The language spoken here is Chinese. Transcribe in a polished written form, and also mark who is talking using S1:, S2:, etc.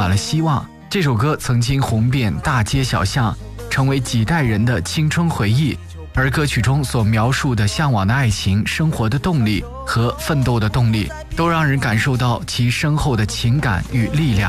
S1: 满了希望。这首歌曾经红遍大街小巷，成为几代人的青春回忆，而歌曲中所描述的向往的爱情、生活的动力和奋斗的动力，都让人感受到其深厚的情感与力量。